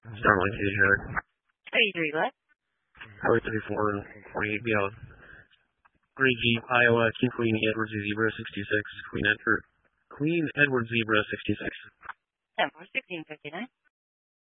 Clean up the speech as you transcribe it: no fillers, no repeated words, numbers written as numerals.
Starlink Asia. 83 left. Highway 34 and 48 beyond. Gray Jeep, Iowa, King Queen Edward Zebra 66, Queen Edward Zebra 66. 10 for 1659.